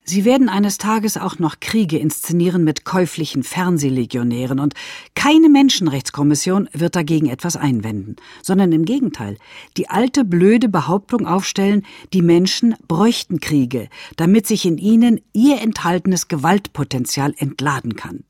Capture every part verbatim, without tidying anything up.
Sie werden eines Tages auch noch Kriege inszenieren mit käuflichen Fernsehlegionären und keine Menschenrechtskommission wird dagegen etwas einwenden, sondern im Gegenteil, die alte blöde Behauptung aufstellen, die Menschen bräuchten Kriege, damit sich in ihnen ihr enthaltenes Gewaltpotenzial entladen kann.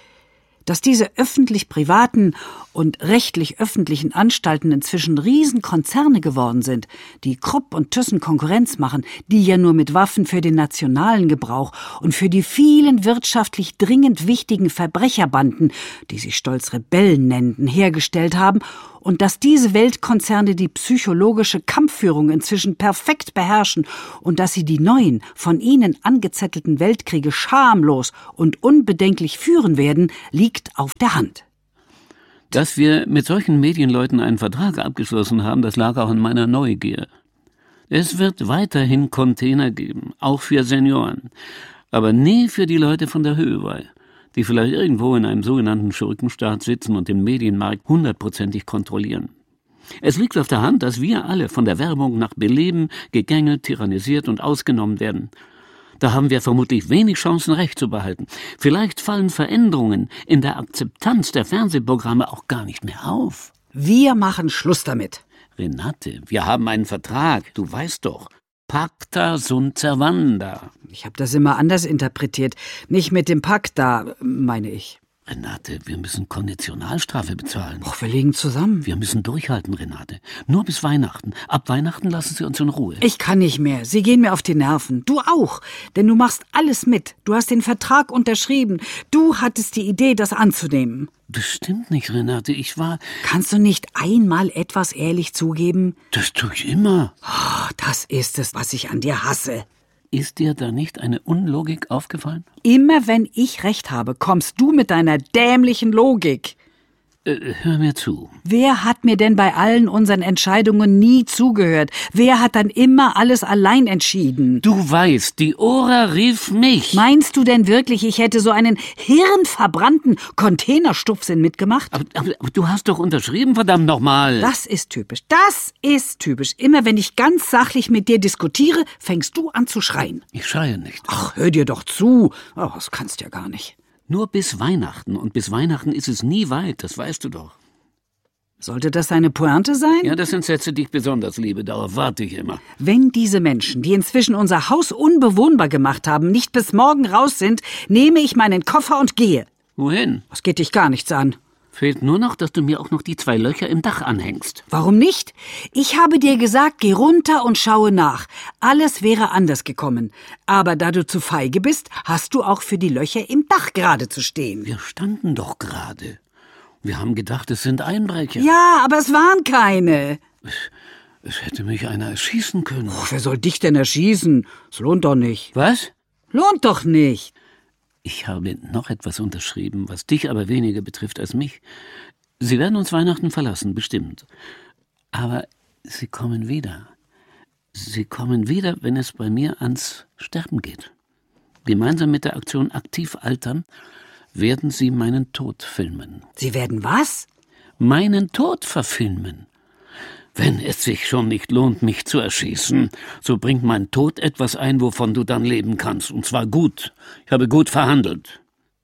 Dass diese öffentlich-privaten und rechtlich-öffentlichen Anstalten inzwischen Riesenkonzerne geworden sind, die Krupp und Thyssen Konkurrenz machen, die ja nur mit Waffen für den nationalen Gebrauch und für die vielen wirtschaftlich dringend wichtigen Verbrecherbanden, die sich stolz Rebellen nennten, hergestellt haben, und dass diese Weltkonzerne die psychologische Kampfführung inzwischen perfekt beherrschen und dass sie die neuen, von ihnen angezettelten Weltkriege schamlos und unbedenklich führen werden, liegt auf der Hand. Dass wir mit solchen Medienleuten einen Vertrag abgeschlossen haben, das lag auch in meiner Neugier. Es wird weiterhin Container geben, auch für Senioren, aber nie für die Leute von der Höhe, die vielleicht irgendwo in einem sogenannten Schurkenstaat sitzen und den Medienmarkt hundertprozentig kontrollieren. Es liegt auf der Hand, dass wir alle von der Werbung nach Belieben gegängelt, tyrannisiert und ausgenommen werden. Da haben wir vermutlich wenig Chancen, Recht zu behalten. Vielleicht fallen Veränderungen in der Akzeptanz der Fernsehprogramme auch gar nicht mehr auf. Wir machen Schluss damit. Renate, wir haben einen Vertrag, du weißt doch. Pacta sunt servanda. Ich habe das immer anders interpretiert. Nicht mit dem Pacta, meine ich. Renate, wir müssen Konditionalstrafe bezahlen. Och, wir legen zusammen. Wir müssen durchhalten, Renate. Nur bis Weihnachten. Ab Weihnachten lassen Sie uns in Ruhe. Ich kann nicht mehr. Sie gehen mir auf die Nerven. Du auch. Denn du machst alles mit. Du hast den Vertrag unterschrieben. Du hattest die Idee, das anzunehmen. Das stimmt nicht, Renate. Ich war... Kannst du nicht einmal etwas ehrlich zugeben? Das tue ich immer. Oh, das ist es, was ich an dir hasse. Ist dir da nicht eine Unlogik aufgefallen? Immer wenn ich recht habe, kommst du mit deiner dämlichen Logik. Äh, hör mir zu. Wer hat mir denn bei allen unseren Entscheidungen nie zugehört? Wer hat dann immer alles allein entschieden? Du weißt, die Ora rief mich. Meinst du denn wirklich, ich hätte so einen hirnverbrannten Containerstupsinn mitgemacht? Aber, aber, aber du hast doch unterschrieben, verdammt nochmal. Das ist typisch. Das ist typisch. Immer wenn ich ganz sachlich mit dir diskutiere, fängst du an zu schreien. Ich schreie nicht. Ach, hör dir doch zu. Oh, das kannst du ja gar nicht. Nur bis Weihnachten. Und bis Weihnachten ist es nie weit, das weißt du doch. Sollte das eine Pointe sein? Ja, das sind Sätze, die ich besonders liebe. Darauf warte ich immer. Wenn diese Menschen, die inzwischen unser Haus unbewohnbar gemacht haben, nicht bis morgen raus sind, nehme ich meinen Koffer und gehe. Wohin? Das geht dich gar nichts an. Fehlt nur noch, dass du mir auch noch die zwei Löcher im Dach anhängst. Warum nicht? Ich habe dir gesagt, geh runter und schaue nach. Alles wäre anders gekommen. Aber da du zu feige bist, hast du auch für die Löcher im Dach gerade zu stehen. Wir standen doch gerade. Wir haben gedacht, es sind Einbrecher. Ja, aber es waren keine. Es, es hätte mich einer erschießen können. Oh, wer soll dich denn erschießen? Es lohnt doch nicht. Was? Lohnt doch nicht. Ich habe noch etwas unterschrieben, was dich aber weniger betrifft als mich. Sie werden uns Weihnachten verlassen, bestimmt. Aber Sie kommen wieder. Sie kommen wieder, wenn es bei mir ans Sterben geht. Gemeinsam mit der Aktion Aktiv Altern werden Sie meinen Tod filmen. Sie werden was? Meinen Tod verfilmen. Wenn es sich schon nicht lohnt, mich zu erschießen, so bringt mein Tod etwas ein, wovon du dann leben kannst. Und zwar gut. Ich habe gut verhandelt.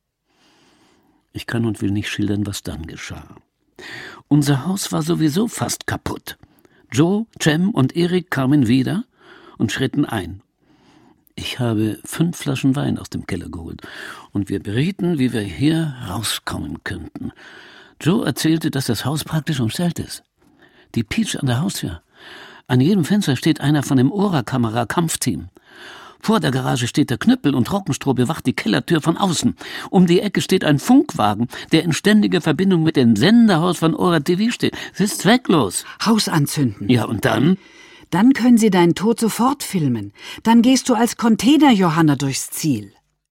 Ich kann und will nicht schildern, was dann geschah. Unser Haus war sowieso fast kaputt. Joe, Cem und Erik kamen wieder und schritten ein. Ich habe fünf Flaschen Wein aus dem Keller geholt und wir berieten, wie wir hier rauskommen könnten. Joe erzählte, dass das Haus praktisch umstellt ist. Die Peach an der Haustür. An jedem Fenster steht einer von dem Ora-Kamera-Kampfteam. Vor der Garage steht der Knüppel und Rockenstroh bewacht die Kellertür von außen. Um die Ecke steht ein Funkwagen, der in ständiger Verbindung mit dem Senderhaus von Ora T V steht. Es ist zwecklos. Haus anzünden. Ja, und dann? Dann können sie deinen Tod sofort filmen. Dann gehst du als Container-Johanna durchs Ziel.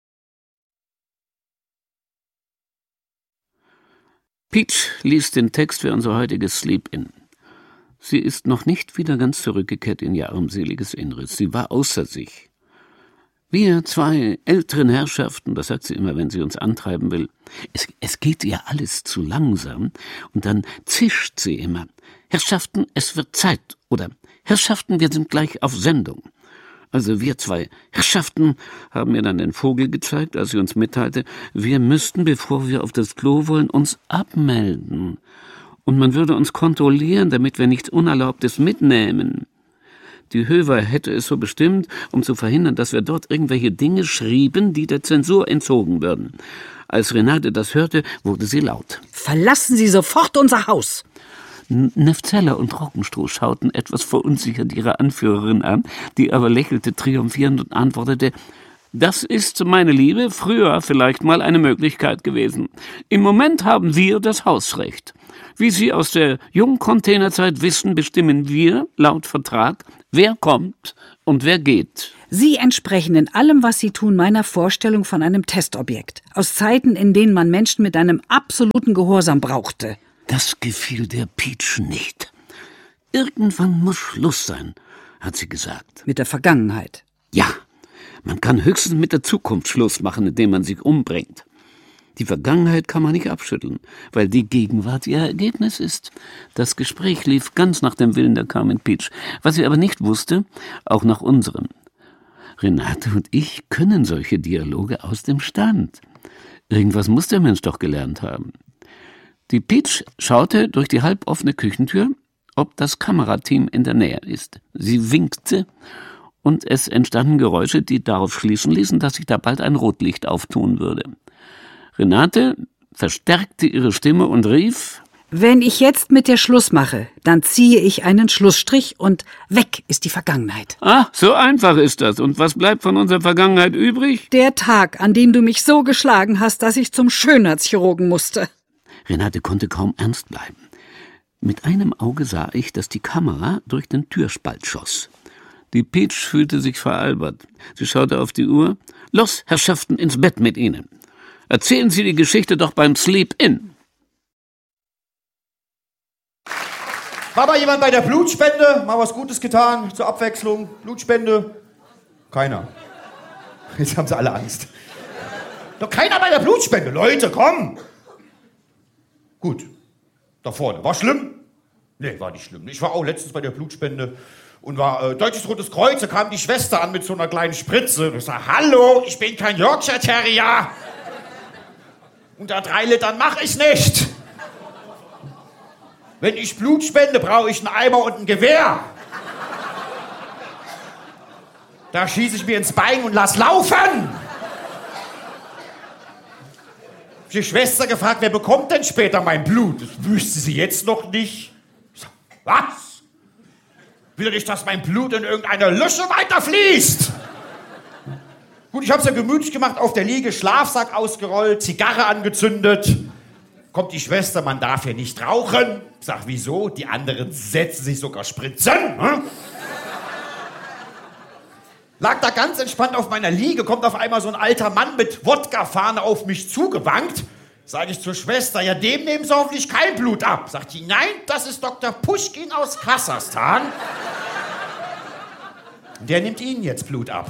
Peach liest den Text für unser heutiges Sleep-In. Sie ist noch nicht wieder ganz zurückgekehrt in ihr armseliges Inneres. Sie war außer sich. Wir zwei älteren Herrschaften, das sagt sie immer, wenn sie uns antreiben will, es, es geht ihr alles zu langsam, und dann zischt sie immer. Herrschaften, es wird Zeit, oder Herrschaften, wir sind gleich auf Sendung. Also wir zwei Herrschaften haben mir dann den Vogel gezeigt, als sie uns mitteilte, wir müssten, bevor wir auf das Klo wollen, uns abmelden. Und man würde uns kontrollieren, damit wir nichts Unerlaubtes mitnehmen. Die Höver hätte es so bestimmt, um zu verhindern, dass wir dort irgendwelche Dinge schrieben, die der Zensur entzogen würden. Als Renate das hörte, wurde sie laut. Verlassen Sie sofort unser Haus! Neftzeller und Rockenstroh schauten etwas verunsichert ihre Anführerin an, die aber lächelte triumphierend und antwortete, das ist, meine Liebe, früher vielleicht mal eine Möglichkeit gewesen. Im Moment haben wir das Hausrecht. Wie Sie aus der Jungcontainerzeit wissen, bestimmen wir, laut Vertrag, wer kommt und wer geht. Sie entsprechen in allem, was Sie tun, meiner Vorstellung von einem Testobjekt. Aus Zeiten, in denen man Menschen mit einem absoluten Gehorsam brauchte. Das gefiel der Peach nicht. Irgendwann muss Schluss sein, hat sie gesagt. Mit der Vergangenheit? Ja, man kann höchstens mit der Zukunft Schluss machen, indem man sich umbringt. Die Vergangenheit kann man nicht abschütteln, weil die Gegenwart ihr Ergebnis ist. Das Gespräch lief ganz nach dem Willen der Carmen Peach, was sie aber nicht wusste, auch nach unserem. Renate und ich können solche Dialoge aus dem Stand. Irgendwas muss der Mensch doch gelernt haben. Die Peach schaute durch die halboffene Küchentür, ob das Kamerateam in der Nähe ist. Sie winkte und es entstanden Geräusche, die darauf schließen ließen, dass sich da bald ein Rotlicht auftun würde. Renate verstärkte ihre Stimme und rief: Wenn ich jetzt mit dir Schluss mache, dann ziehe ich einen Schlussstrich und weg ist die Vergangenheit. Ah, so einfach ist das. Und was bleibt von unserer Vergangenheit übrig? Der Tag, an dem du mich so geschlagen hast, dass ich zum Schönheitschirurgen musste. Renate konnte kaum ernst bleiben. Mit einem Auge sah ich, dass die Kamera durch den Türspalt schoss. Die Peach fühlte sich veralbert. Sie schaute auf die Uhr. Los, Herrschaften, ins Bett mit Ihnen. Erzählen Sie die Geschichte doch beim Sleep-In. War mal jemand bei der Blutspende? Mal was Gutes getan, zur Abwechslung? Blutspende? Keiner. Jetzt haben sie alle Angst. Doch keiner bei der Blutspende. Leute, komm! Gut, da vorne. War schlimm? Nee, war nicht schlimm. Ich war auch letztens bei der Blutspende und war äh, Deutsches Rotes Kreuz. Da kam die Schwester an mit so einer kleinen Spritze. Und ich sag, hallo, ich bin kein Yorkshire Terrier. Unter drei Litern mach ich nicht. Wenn ich Blut spende, brauche ich einen Eimer und ein Gewehr. Da schieße ich mir ins Bein und lass laufen. Die Schwester gefragt, wer bekommt denn später mein Blut? Das wüsste sie jetzt noch nicht. Ich sag, was? Will nicht, dass mein Blut in irgendeine Lusche weiterfließt? Gut, ich hab's ja gemütlich gemacht, auf der Liege, Schlafsack ausgerollt, Zigarre angezündet. Kommt die Schwester, man darf hier nicht rauchen. Ich sag, wieso? Die anderen setzen sich sogar Spritzen. Hm? Lag da ganz entspannt auf meiner Liege, kommt auf einmal so ein alter Mann mit Wodka-Fahne auf mich zugewankt. Sage ich zur Schwester, ja, dem nehmen sie hoffentlich kein Blut ab. Sagt die, nein, das ist Doktor Puschkin aus Kasachstan. Der nimmt Ihnen jetzt Blut ab.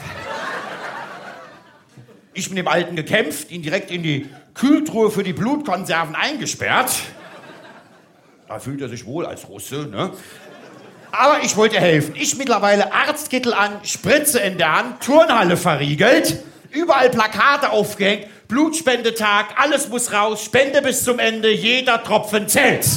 Ich mit dem Alten gekämpft, ihn direkt in die Kühltruhe für die Blutkonserven eingesperrt. Da fühlt er sich wohl als Russe, ne? Aber ich wollte helfen. Ich mittlerweile Arztkittel an, Spritze in der Hand, Turnhalle verriegelt, überall Plakate aufgehängt, Blutspendetag, alles muss raus, Spende bis zum Ende, jeder Tropfen zählt.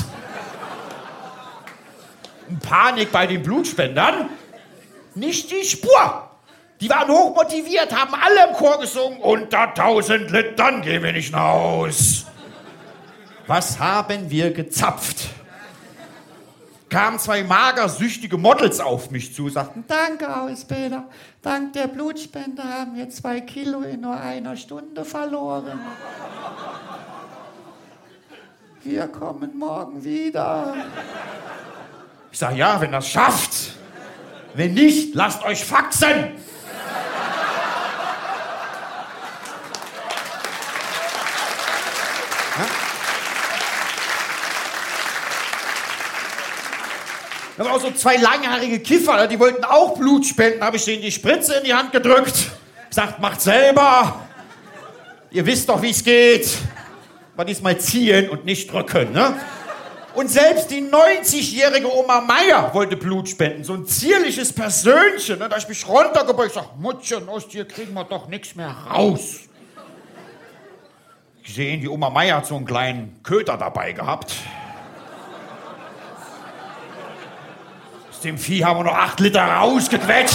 Panik bei den Blutspendern, nicht die Spur. Die waren hochmotiviert, haben alle im Chor gesungen, unter tausend Litern gehen wir nicht nach Haus. Was haben wir gezapft? Kamen zwei magersüchtige Models auf mich zu, sagten, danke Ausbilder, dank der Blutspende haben wir zwei Kilo in nur einer Stunde verloren. Wir kommen morgen wieder. Ich sag, ja, wenn das schafft. Wenn nicht, lasst euch faxen. Da waren auch so zwei langhaarige Kiffer, die wollten auch Blut spenden. Habe ich denen die Spritze in die Hand gedrückt. Gesagt, macht selber. Ihr wisst doch, wie es geht. Aber diesmal ziehen und nicht drücken, ne? Und selbst die neunzigjährige Oma Meier wollte Blut spenden. So ein zierliches Persönchen. Ne? Da hab ich mich runtergebeugt. Ich sag, Muttchen, aus dir kriegen wir doch nichts mehr raus. Ich sehe, die Oma Meier hat so einen kleinen Köter dabei gehabt. Aus dem Vieh haben wir noch acht Liter rausgequetscht.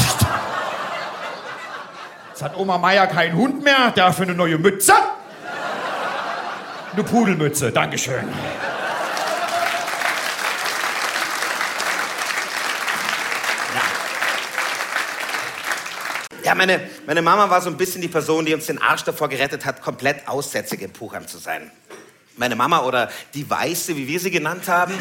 Jetzt hat Oma Meier keinen Hund mehr, dafür eine neue Mütze. Eine Pudelmütze, dankeschön. Ja, meine, meine Mama war so ein bisschen die Person, die uns den Arsch davor gerettet hat, komplett aussätzig in Puchheim zu sein. Meine Mama oder die Weiße, wie wir sie genannt haben.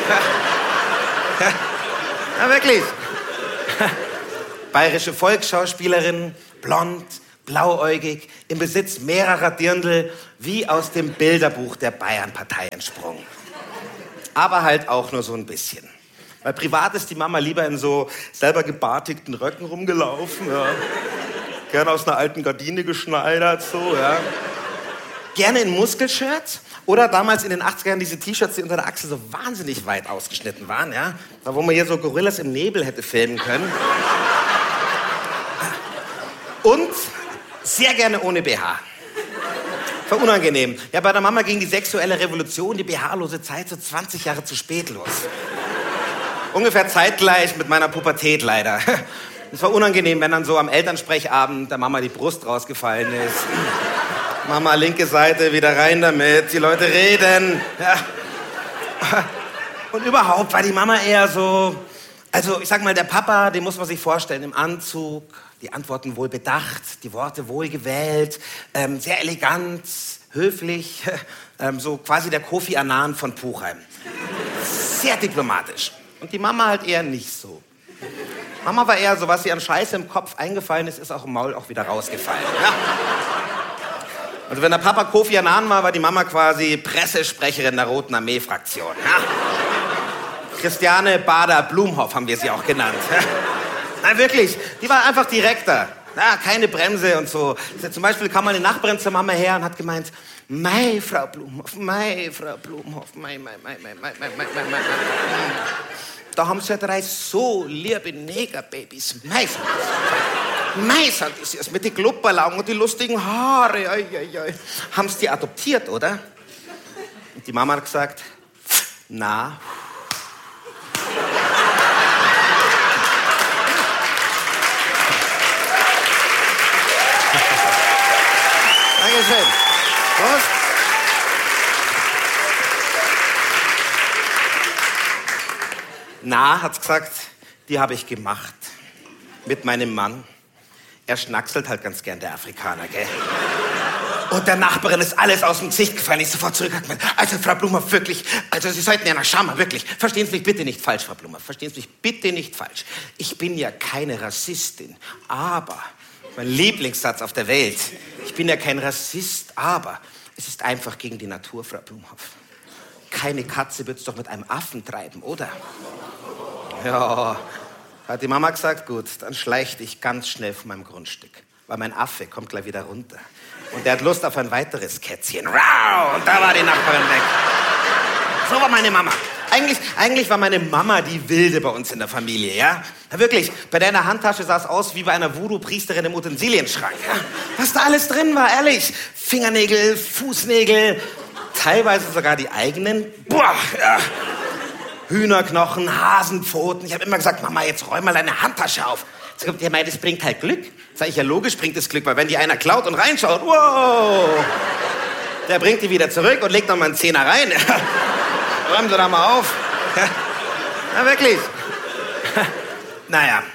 Ja, wirklich. Bayerische Volksschauspielerin, blond, blauäugig, im Besitz mehrerer Dirndl, wie aus dem Bilderbuch der Bayern-Partei entsprungen. Aber halt auch nur so ein bisschen. Weil privat ist die Mama lieber in so selber gebartigten Röcken rumgelaufen, ja. Gerne aus einer alten Gardine geschneidert, so, ja. Gerne in Muskelshirts oder damals in den achtzigern diese T-Shirts, die unter der Achsel so wahnsinnig weit ausgeschnitten waren, ja. Da wo man hier so Gorillas im Nebel hätte filmen können. Und sehr gerne ohne B H. War unangenehm. Ja, bei der Mama ging die sexuelle Revolution, die B H-lose Zeit, so zwanzig Jahre zu spät los. Ungefähr zeitgleich mit meiner Pubertät leider. Es war unangenehm, wenn dann so am Elternsprechabend der Mama die Brust rausgefallen ist. Mama, linke Seite, wieder rein damit, die Leute reden. Ja. Und überhaupt war die Mama eher so, also ich sag mal, der Papa, den muss man sich vorstellen, im Anzug, die Antworten wohl bedacht, die Worte wohl gewählt, ähm, sehr elegant, höflich, ähm, so quasi der Kofi Annan von Puchheim. Sehr diplomatisch. Und die Mama halt eher nicht so. Mama war eher so, was ihr an Scheiße im Kopf eingefallen ist, ist auch im Maul auch wieder rausgefallen. Ja? Also wenn der Papa Kofi Annan war, war die Mama quasi Pressesprecherin der Roten Armee-Fraktion. Ja? Christiane Bader-Blumhoff haben wir sie auch genannt. Ja? Nein, wirklich, die war einfach direkter. Ja, keine Bremse und so. Zum Beispiel kam meine Nachbarin zur Mama her und hat gemeint, mei, Frau Blumhoff, mei, Frau Blumhoff, mei, mei, mei, mei, mei, mei, mei, mei, mei. Da haben sie ja drei so liebe Negerbabys. Mei, mei, sagt sie es, mit den Klubberlaugen und die lustigen Haare. Ei, ei, ei. Haben sie die adoptiert, oder? Und die Mama hat gesagt, na. Dankeschön. Prost. Na, hat's gesagt, die habe ich gemacht. Mit meinem Mann. Er schnackselt halt ganz gern, der Afrikaner, gell? Und der Nachbarin ist alles aus dem Gesicht gefallen. Ich sofort zurück. Also, Frau Blumhoff, wirklich, also Sie sollten ja nach Schama, wirklich. Verstehen Sie mich bitte nicht falsch, Frau Blumhoff. Verstehen Sie mich bitte nicht falsch. Ich bin ja keine Rassistin, aber... Mein Lieblingssatz auf der Welt. Ich bin ja kein Rassist, aber es ist einfach gegen die Natur, Frau Blumhoff. Keine Katze wird's doch mit einem Affen treiben, oder? Ja, hat die Mama gesagt, gut, dann schleich dich ganz schnell von meinem Grundstück. Weil mein Affe kommt gleich wieder runter. Und der hat Lust auf ein weiteres Kätzchen. Rau! Und da war die Nachbarin weg. So war meine Mama. Eigentlich, eigentlich war meine Mama die Wilde bei uns in der Familie, ja? Ja, wirklich, bei der in der Handtasche sah es aus wie bei einer Voodoo-Priesterin im Utensilienschrank. Ja? Was da alles drin war, ehrlich. Fingernägel, Fußnägel, teilweise sogar die eigenen. Boah, ja. Hühnerknochen, Hasenpfoten. Ich habe immer gesagt, Mama, jetzt räum mal deine Handtasche auf. Sie sagt, ja, mei, das bringt halt Glück. Sag ich, ja, logisch bringt das Glück, weil wenn die einer klaut und reinschaut, wow, der bringt die wieder zurück und legt noch mal einen Zehner rein. Räumen Sie da mal auf. Ja, wirklich. Naja,